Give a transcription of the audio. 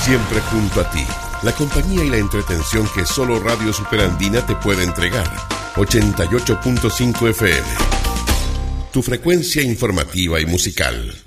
Siempre junto a ti, la compañía y la entretención que solo Radio Superandina te puede entregar. 88.5 FM. Tu frecuencia informativa y musical.